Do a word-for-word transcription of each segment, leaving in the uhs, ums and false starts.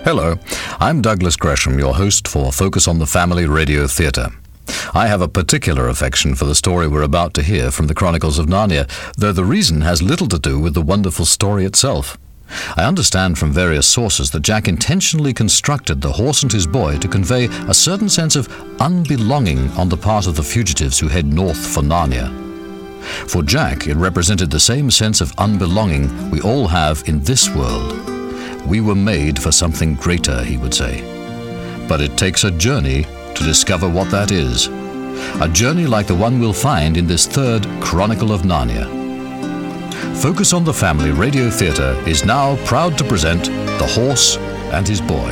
Hello, I'm Douglas Gresham, your host for Focus on the Family Radio Theatre. I have a particular affection for the story we're about to hear from the Chronicles of Narnia, though the reason has little to do with the wonderful story itself. I understand from various sources that Jack intentionally constructed The Horse and His Boy to convey a certain sense of unbelonging on the part of the fugitives who head north for Narnia. For Jack, it represented the same sense of unbelonging we all have in this world. We were made for something greater, he would say. But it takes a journey to discover what that is. A journey like the one we'll find in this third Chronicle of Narnia. Focus on the Family Radio Theatre is now proud to present The Horse and His Boy.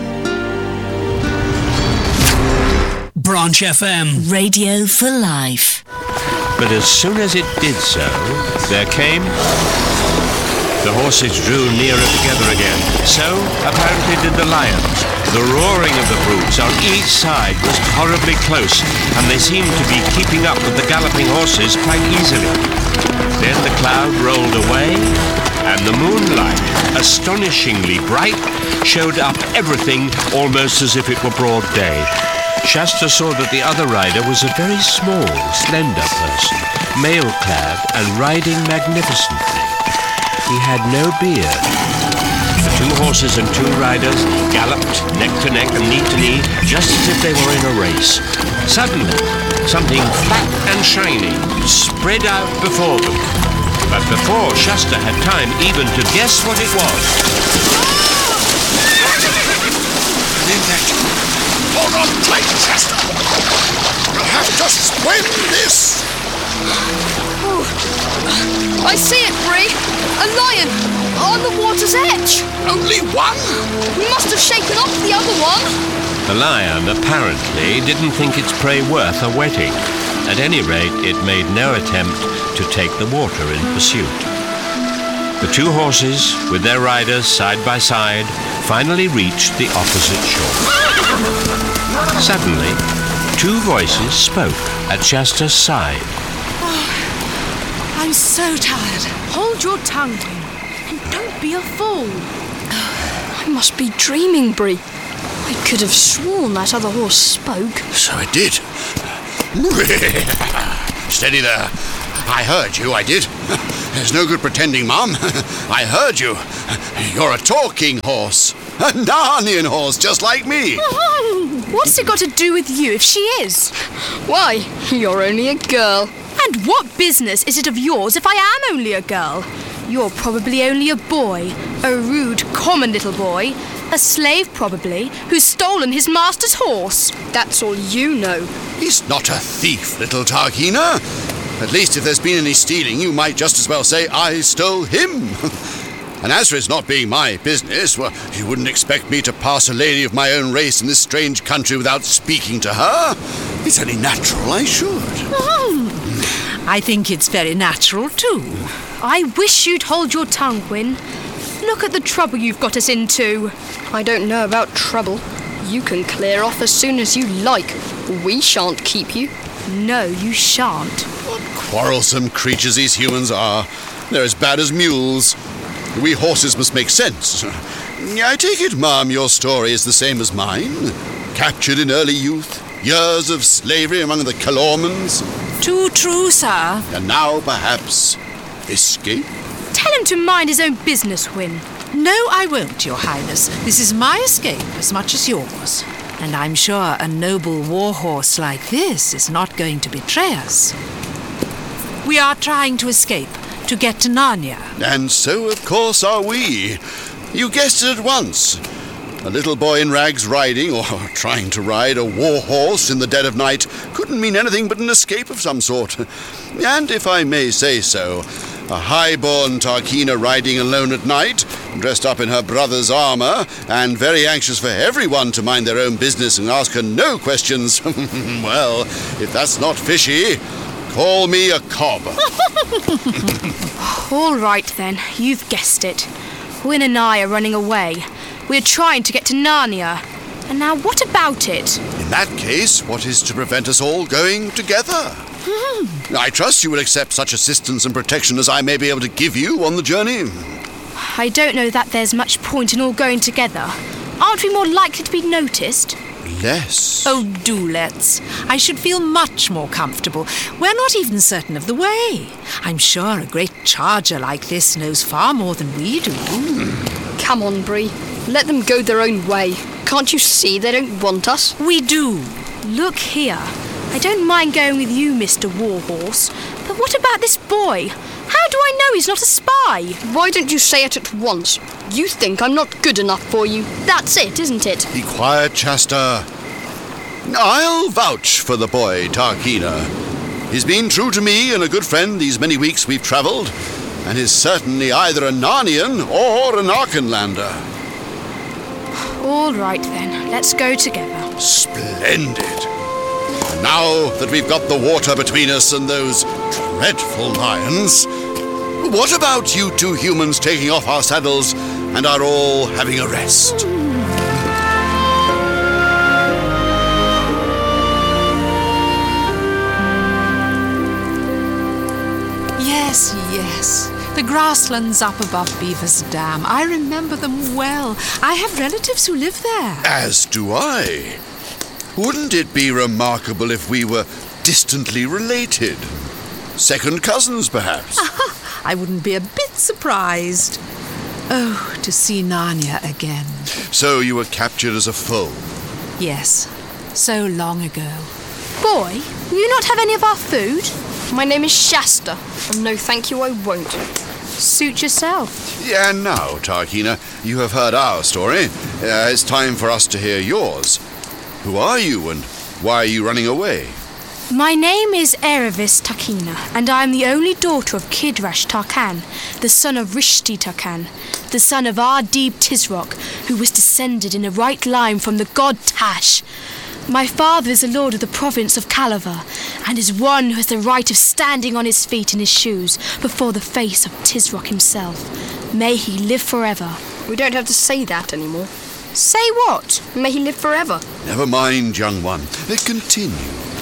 Branch F M. Radio for life. But as soon as it did so, there came... The horses drew nearer together again. So, apparently, did the lions. The roaring of the brutes on each side was horribly close, and they seemed to be keeping up with the galloping horses quite easily. Then the cloud rolled away, and the moonlight, astonishingly bright, showed up everything almost as if it were broad day. Shasta saw that the other rider was a very small, slender person, mail-clad and riding magnificently. He had no beard. The two horses and two riders galloped neck to neck and knee to knee, just as if they were in a race. Suddenly, something flat and shiny spread out before them. But before Shasta had time even to guess what it was... Hold on tight, Shasta! We'll have to swim this! Oh, I see it, Bree. A lion on the water's edge. Only one? We must have shaken off the other one. The lion apparently didn't think its prey worth a wetting. At any rate, it made no attempt to take the water in pursuit. The two horses, with their riders side by side, finally reached the opposite shore. Suddenly, two voices spoke at Shasta's side. Oh, I'm so tired. Hold your tongue, and don't be a fool. I must be dreaming, Bree. I could have sworn that other horse spoke. So it did. Steady there. I heard you, I did. There's no good pretending, Mum. I heard you. You're a talking horse. A Narnian horse, just like me. Oh, what's it got to do with you if she is? Why, you're only a girl. And what business is it of yours if I am only a girl? You're probably only a boy. A rude, common little boy. A slave, probably, who's stolen his master's horse. That's all you know. He's not a thief, little Targhina. At least if there's been any stealing, you might just as well say I stole him. And as for his not being my business, well, you wouldn't expect me to pass a lady of my own race in this strange country without speaking to her. It's only natural I should. Oh, I think it's very natural, too. I wish you'd hold your tongue, Gwyn. Look at the trouble you've got us into. I don't know about trouble. You can clear off as soon as you like. We shan't keep you. No, you shan't. What quarrelsome creatures these humans are. They're as bad as mules. We horses must make sense. I take it, Ma'am, your story is the same as mine. Captured in early youth, years of slavery among the Calormans. Too true, sir. And now, perhaps, escape? Tell him to mind his own business, Gwyn. No, I won't, Your Highness. This is my escape as much as yours. And I'm sure a noble war horse like this is not going to betray us. We are trying to escape, to get to Narnia. And so, of course, are we. You guessed it at once. A little boy in rags riding, or trying to ride, a war horse in the dead of night couldn't mean anything but an escape of some sort. And, if I may say so, a high-born Targhina riding alone at night, dressed up in her brother's armour, and very anxious for everyone to mind their own business and ask her no questions. Well, if that's not fishy, call me a cob. All right, then. You've guessed it. Gwyn and I are running away. We're trying to get to Narnia. And now what about it? In that case, what is to prevent us all going together? Hmm. I trust you will accept such assistance and protection as I may be able to give you on the journey. I don't know that there's much point in all going together. Aren't we more likely to be noticed? Less. Oh, do let's. I should feel much more comfortable. We're not even certain of the way. I'm sure a great charger like this knows far more than we do. Come on, Bree. Let them go their own way. Can't you see they don't want us? We do. Look here. I don't mind going with you, Mister Warhorse. But what about this boy? How do I know he's not a spy? Why don't you say it at once? You think I'm not good enough for you. That's it, isn't it? Be quiet, Shasta. I'll vouch for the boy, Tarkina. He's been true to me and a good friend these many weeks we've travelled, and is certainly either a Narnian or an Archenlander. All right, then. Let's go together. Splendid. And now that we've got the water between us and those dreadful lions, what about you two humans taking off our saddles and are all having a rest? Yes, yes. The grasslands up above Beaver's Dam. I remember them well. I have relatives who live there. As do I. Wouldn't it be remarkable if we were distantly related? Second cousins, perhaps? I wouldn't be a bit surprised. Oh, to see Narnia again. So you were captured as a foe? Yes, so long ago. Boy, will you not have any of our food? My name is Shasta, and no thank you, I won't. Suit yourself. Yeah, now, Tarkina, you have heard our story. Uh, it's time for us to hear yours. Who are you, and why are you running away? My name is Erevis Tarkina, and I am the only daughter of Kidrash Tarkan, the son of Rishti Tarkan, the son of Ardib Tisroc, who was descended in a right line from the god Tash. My father is the lord of the province of Calaver, and is one who has the right of standing on his feet in his shoes before the face of Tisroc himself. May he live forever. We don't have to say that anymore. Say what? May he live forever. Never mind, young one. Uh, continue.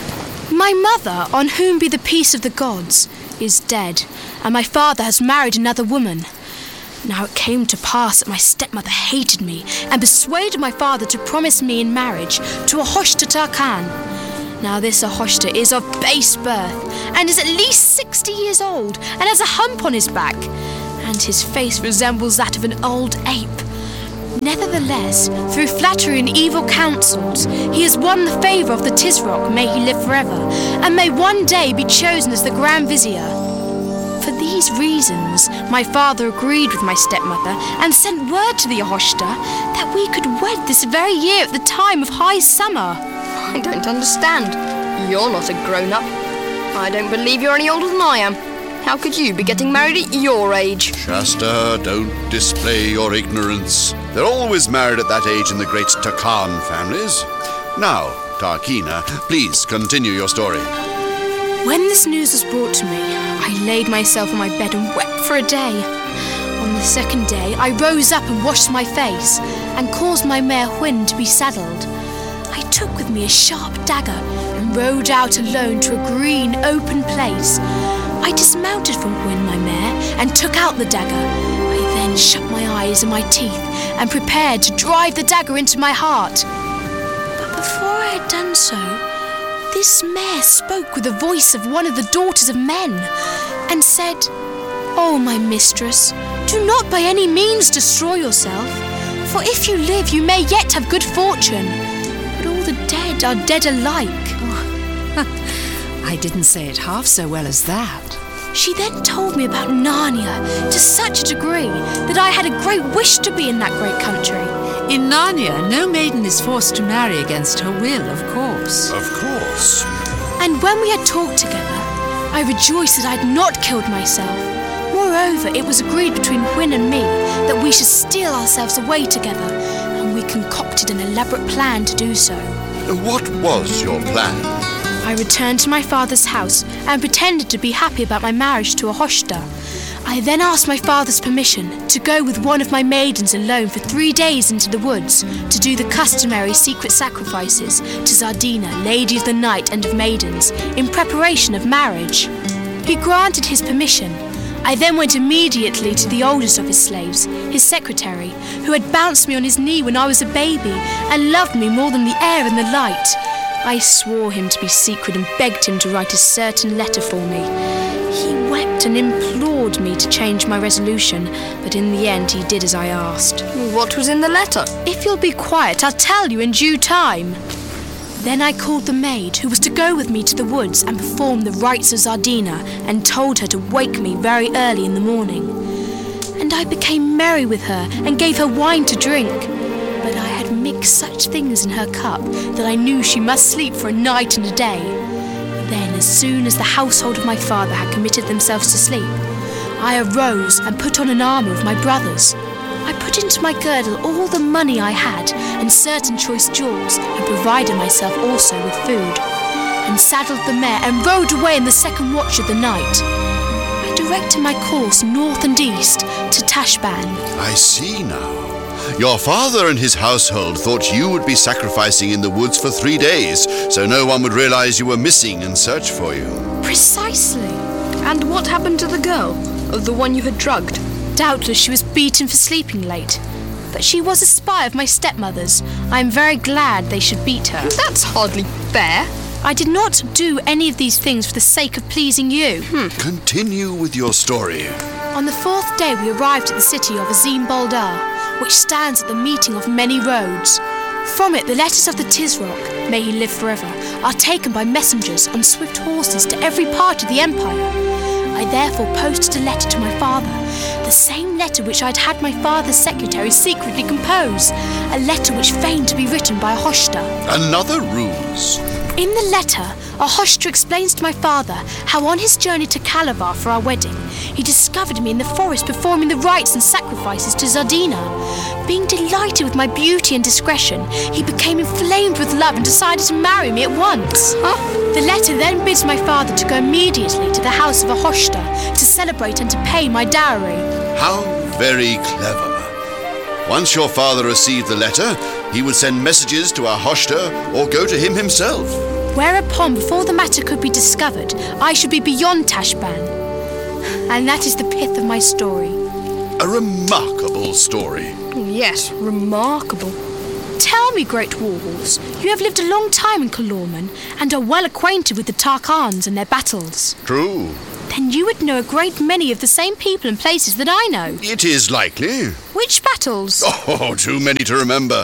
My mother, on whom be the peace of the gods, is dead, and my father has married another woman. Now it came to pass that my stepmother hated me and persuaded my father to promise me in marriage to Ahoshta Tarkan. Now this Ahoshta is of base birth and is at least sixty years old and has a hump on his back, and his face resembles that of an old ape. Nevertheless, through flattery and evil counsels, he has won the favour of the Tisroc, may he live forever, and may one day be chosen as the Grand Vizier. For these reasons, my father agreed with my stepmother and sent word to the Ahoshta that we could wed this very year at the time of high summer. I don't understand. You're not a grown-up. I don't believe you're any older than I am. How could you be getting married at your age? Shasta, don't display your ignorance. They're always married at that age in the great Tarkan families. Now, Tarkina, please continue your story. When this news was brought to me, I laid myself on my bed and wept for a day. On the second day, I rose up and washed my face, and caused my mare Hwyn to be saddled. I took with me a sharp dagger and rode out alone to a green, open place. I dismounted from Hwyn, my mare, and took out the dagger. I then shut my eyes and my teeth and prepared to drive the dagger into my heart. But before I had done so, this mare spoke with the voice of one of the daughters of men, and said, "Oh, my mistress, do not by any means destroy yourself, for if you live you may yet have good fortune, but all the dead are dead alike." Oh, I didn't say it half so well as that. She then told me about Narnia to such a degree that I had a great wish to be in that great country. In Narnia, no maiden is forced to marry against her will, of course. Of course. And when we had talked together, I rejoiced that I had not killed myself. Moreover, it was agreed between Hwyn and me that we should steal ourselves away together, and we concocted an elaborate plan to do so. What was your plan? I returned to my father's house and pretended to be happy about my marriage to Ahoshta. I then asked my father's permission to go with one of my maidens alone for three days into the woods to do the customary secret sacrifices to Zardina, Lady of the Night and of Maidens, in preparation of marriage. He granted his permission. I then went immediately to the oldest of his slaves, his secretary, who had bounced me on his knee when I was a baby and loved me more than the air and the light. I swore him to be secret and begged him to write a certain letter for me. He wept and implored me to change my resolution, but in the end he did as I asked. What was in the letter? If you'll be quiet, I'll tell you in due time. Then I called the maid, who was to go with me to the woods and perform the rites of Zardina, and told her to wake me very early in the morning. And I became merry with her and gave her wine to drink. But I had mixed such things in her cup that I knew she must sleep for a night and a day. Then, as soon as the household of my father had committed themselves to sleep, I arose and put on an armour of my brother's. I put into my girdle all the money I had and certain choice jewels, and provided myself also with food, and saddled the mare and rode away in the second watch of the night. I directed my course north and east to Tashban. I see now. Your father and his household thought you would be sacrificing in the woods for three days, so no one would realize you were missing and search for you. Precisely. And what happened to the girl? The one you had drugged? Doubtless she was beaten for sleeping late. But she was a spy of my stepmother's. I am very glad they should beat her. That's hardly fair. I did not do any of these things for the sake of pleasing you. Hmm. Continue with your story. On the fourth day we arrived at the city of Azim Baldar, which stands at the meeting of many roads. From it the letters of the Tisroc, may he live forever, are taken by messengers on swift horses to every part of the empire. I therefore posted a letter to my father, the same letter which I'd had my father's secretary secretly compose, a letter which feigned to be written by Ahoshta. Another ruse. In the letter, Ahoshta explains to my father how on his journey to Calabar for our wedding, he discovered me in the forest performing the rites and sacrifices to Zardina. Being delighted with my beauty and discretion, he became inflamed with love and decided to marry me at once. Huh? The letter then bids my father to go immediately to the house of Ahoshta to celebrate and to pay my dowry. How very clever. Once your father received the letter, he would send messages to Ahoshta or go to him himself. Whereupon, before the matter could be discovered, I should be beyond Tashban. And that is the pith of my story. A remarkable story. Yes, remarkable. Tell me, great warhorse, you have lived a long time in Kalorman and are well acquainted with the Tarkans and their battles. True. Then you would know a great many of the same people and places that I know. It is likely. Which battles? Oh, too many to remember.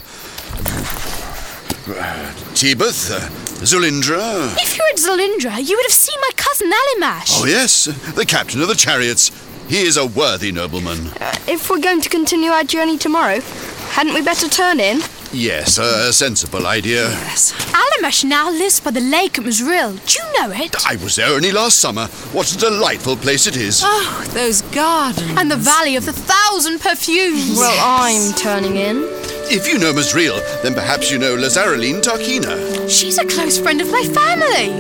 Tebeth, uh, Zulindra. If you're at Zulindra, you would have seen my cousin Alimash. Oh, yes, the captain of the chariots. He is a worthy nobleman. Uh, if we're going to continue our journey tomorrow, hadn't we better turn in? Yes, a sensible idea. Yes. Alimash now lives by the lake at Masril. Do you know it? I was there only last summer. What a delightful place it is. Oh, those gardens. And the Valley of the Thousand Perfumes. Well, I'm turning in. If you know Masril, then perhaps you know Lazaraline Tarkina. She's a close friend of my family.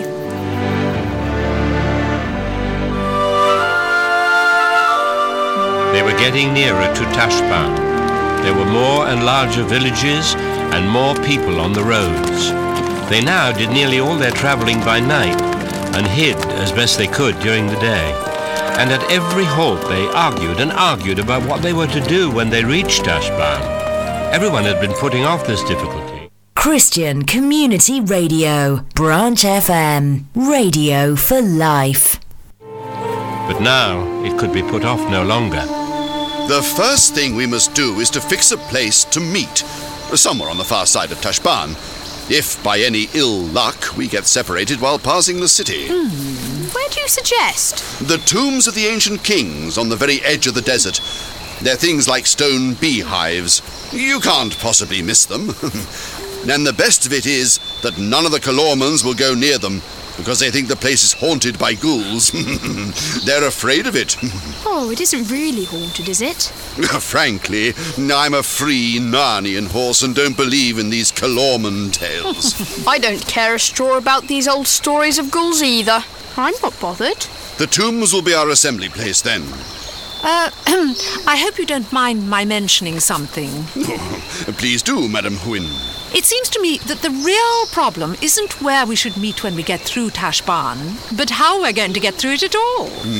They were getting nearer to Tashban. There were more and larger villages and more people on the roads. They now did nearly all their travelling by night and hid as best they could during the day. And at every halt they argued and argued about what they were to do when they reached Tashban. Everyone had been putting off this difficulty. Christian Community Radio, Branch F M, radio for life. But now it could be put off no longer. The first thing we must do is to fix a place to meet, somewhere on the far side of Tashban, if by any ill luck we get separated while passing the city. Hmm. Where do you suggest? The tombs of the ancient kings on the very edge of the desert. They're things like stone beehives. You can't possibly miss them. And the best of it is that none of the Kalormans will go near them, because they think the place is haunted by ghouls. They're afraid of it. Oh, it isn't really haunted, is it? Frankly, I'm a free Narnian horse and don't believe in these Kalorman tales. I don't care a straw about these old stories of ghouls either. I'm not bothered. The tombs will be our assembly place then. Uh, I hope you don't mind my mentioning something. Oh, please do, Madam Huin. It seems to me that the real problem isn't where we should meet when we get through Tashban, but how we're going to get through it at all. Mm.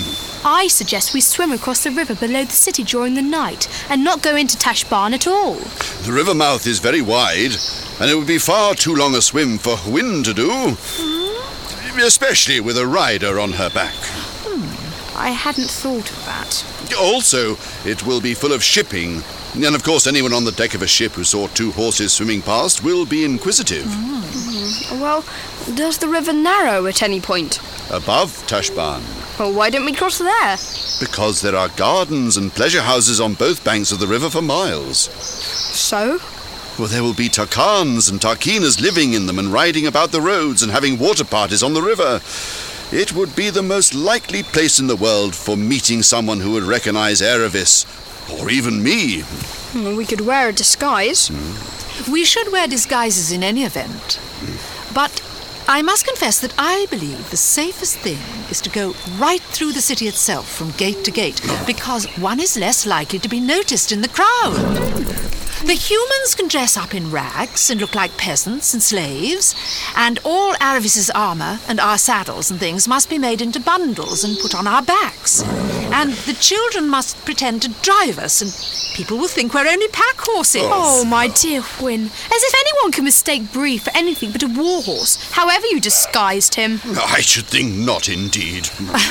I suggest we swim across the river below the city during the night and not go into Tashbaan at all. The river mouth is very wide, and it would be far too long a swim for Wynne to do, mm-hmm. especially with a rider on her back. Hmm. I hadn't thought of that. Also, it will be full of shipping, and of course anyone on the deck of a ship who saw two horses swimming past will be inquisitive. Mm. Mm-hmm. Well, does the river narrow at any point? Above Tashbaan. Well, why don't we cross there? Because there are gardens and pleasure houses on both banks of the river for miles. So? Well, there will be Tarkans and Tarkinas living in them and riding about the roads and having water parties on the river. It would be the most likely place in the world for meeting someone who would recognize Erevis, or even me. Well, we could wear a disguise. Mm. We should wear disguises in any event. Mm. But I must confess that I believe the safest thing is to go right through the city itself from gate to gate, because one is less likely to be noticed in the crowd. The humans can dress up in rags and look like peasants and slaves, and all Erevis's armour and our saddles and things must be made into bundles and put on our backs. And the children must pretend to drive us, and people will think we're only pack horses. Oh, my dear Wynne. As if anyone can mistake Bree for anything but a war horse, however you disguised him. I should think not, indeed.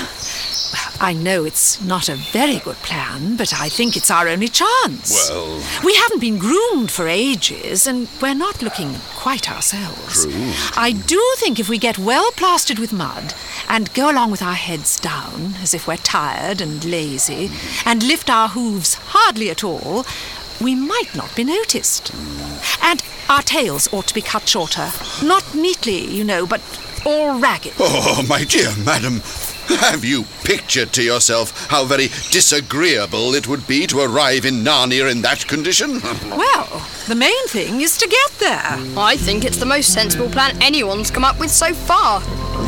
I know it's not a very good plan, but I think it's our only chance. Well... We haven't been groomed for ages, and we're not looking quite ourselves. True. I do think if we get well plastered with mud and go along with our heads down, as if we're tired and lazy, and lift our hooves hardly at all, we might not be noticed. And our tails ought to be cut shorter. Not neatly, you know, but all ragged. Oh, my dear madam, have you pictured to yourself how very disagreeable it would be to arrive in Narnia in that condition? Well, the main thing is to get there. I think it's the most sensible plan anyone's come up with so far.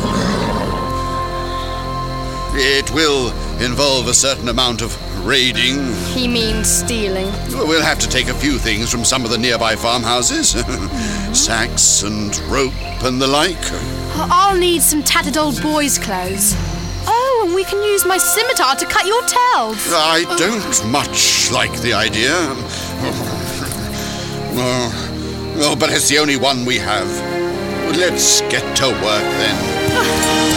It will involve a certain amount of raiding. He means stealing. We'll have to take a few things from some of the nearby farmhouses. Sacks and rope and the like. I'll need some tattered old boys' clothes. Oh, and we can use my scimitar to cut your tails. I don't much like the idea. Oh, oh, but it's the only one we have. Let's get to work then.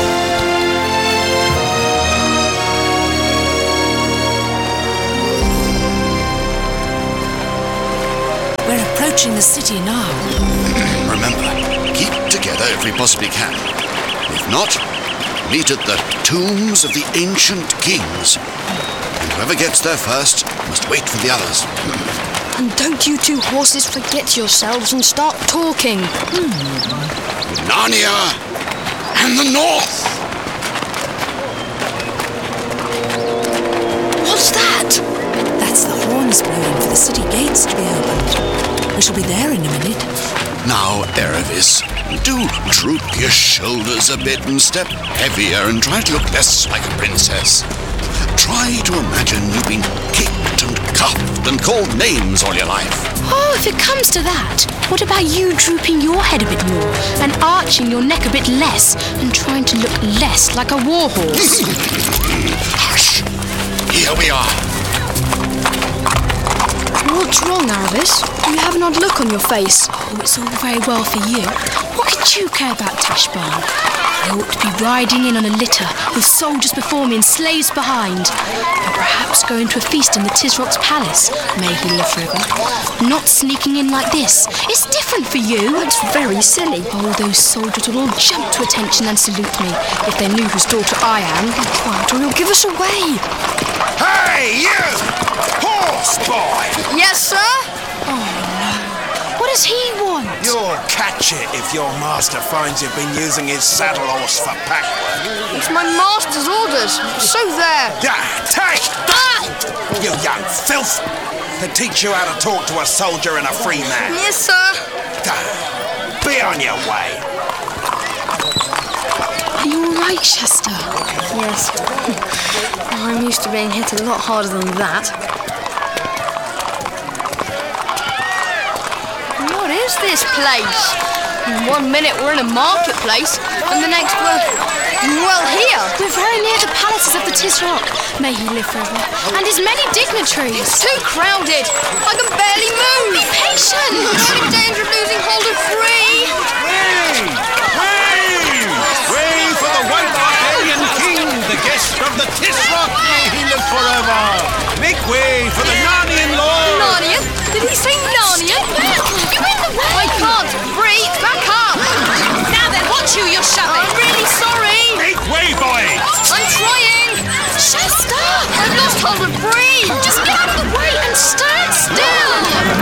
We're approaching the city now. Remember, keep together if we possibly can. If not, meet at the tombs of the ancient kings. And whoever gets there first must wait for the others. And don't you two horses forget yourselves and start talking. Hmm. Narnia and the North. What's that? That's the horns blowing for the city gates to be opened. We shall be there in a minute. Now, Erevis, do droop your shoulders a bit and step heavier and try to look less like a princess. Try to imagine you've been kicked and cuffed and called names all your life. Oh, if it comes to that, what about you drooping your head a bit more and arching your neck a bit less and trying to look less like a war horse? Hush! Here we are. What's wrong, Erevis? You have an odd look on your face. Oh, it's all very well for you. What could you care about Tashbaan? I ought to be riding in on a litter with soldiers before me and slaves behind. Or perhaps going to a feast in the Tisrock's palace. May he live forever. Not sneaking in like this. It's different for you. That's very silly. Oh, those soldiers will all jump to attention and salute me if they knew whose daughter I am. Be quiet or you'll give us away. Hey, you! Horse boy! Yes, sir? Oh, no. What does he want? You'll catch it if your master finds you've been using his saddle horse for pack work. It's my master's orders. So there. Ah, take that! You young filth! They teach you how to talk to a soldier and a free man. Yes, sir. Ah, be on your way. Are you all right, Chester? Yes. I'm used to being hit a lot harder than that. What is this place? One minute we're in a marketplace, and the next we're, well, here. We're very near the palaces of the Tisroc. May he live forever. And his many dignitaries. It's too crowded. I can barely move. Be patient. We're in danger of losing hold of Free. Way! Way! Way for the White Arcadian King, the guest of the Tisroc. May he live forever. Make way for the Narnian Lord. Narnia? Did he say Narnia? You're in the way. I can't. Free, back up. Now then, watch you, you're shoving. I'm really sorry. Make way, boy. I'm trying. Shasta! I've lost hold of Free. Just get out of the way and stand still.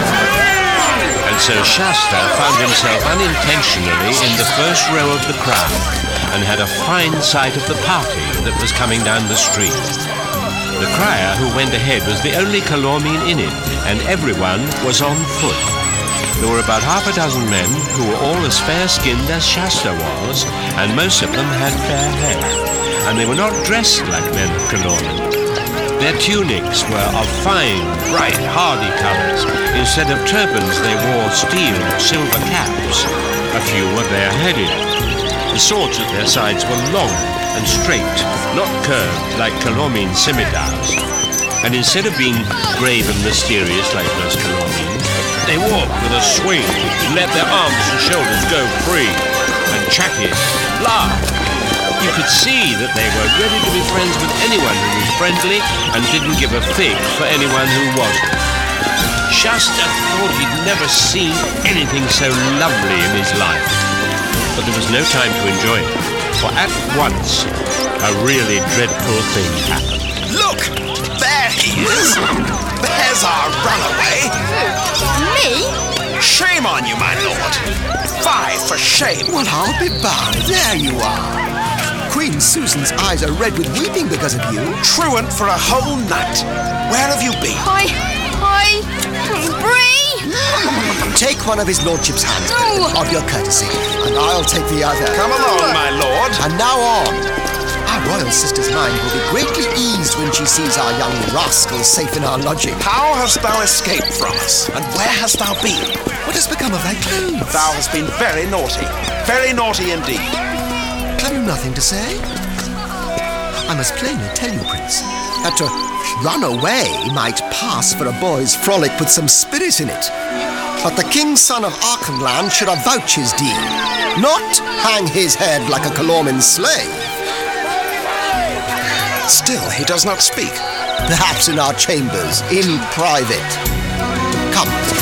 And so Shasta found himself unintentionally in the first row of the crowd and had a fine sight of the party that was coming down the street. The crier who went ahead was the only Calormene in it, and everyone was on foot. There were about half a dozen men who were all as fair-skinned as Shasta was, and most of them had fair hair, and they were not dressed like men of Calormene. Their tunics were of fine, bright, hardy colours. Instead of turbans, they wore steel or silver caps. A few were bareheaded. The swords at their sides were long and straight, not curved like Calormene scimitars. And instead of being grave and mysterious like most Calormenes, they walked with a swing, let their arms and shoulders go free, and chatted, laughed. You could see that they were ready to be friends with anyone who was friendly and didn't give a fig for anyone who wasn't. Shasta thought he'd never seen anything so lovely in his life. But there was no time to enjoy it, for at once a really dreadful thing happened. Look! There he is! There's our runaway! Me? Shame on you, my lord! Fie for shame! Well, I'll be bound. There you are. Queen Susan's eyes are red with weeping because of you. Truant for a whole night. Where have you been? I... I... Bree! Take one of his lordship's hands, No. of your courtesy, and I'll take the other. Come along, my lord. And now on. Our royal sister's mind will be greatly eased when she sees our young rascal safe in our lodging. How hast thou escaped from us? And where hast thou been? What has become of thy clothes? Thou hast been very naughty. Very naughty indeed. Have you nothing to say? I must plainly tell you, Prince, that to run away might pass for a boy's frolic with some spirit in it. But the king's son of Archenland should avouch his deed, not hang his head like a Calormene slave. Still, he does not speak. Perhaps in our chambers, in private. Come.